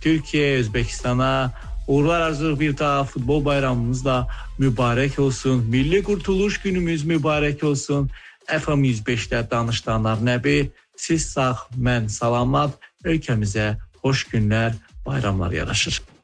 Türkiyə, Özbəkistana uğurlar arzulayırıq. Bir daha futbol bayramımız da mübarək olsun. Milli Qurtuluş günümüz mübarək olsun. FM 105-də danışdanlar Nəbi. Siz sağ, mən salamat. Ölkəmizə xoş günlər, bayramlar yaraşır.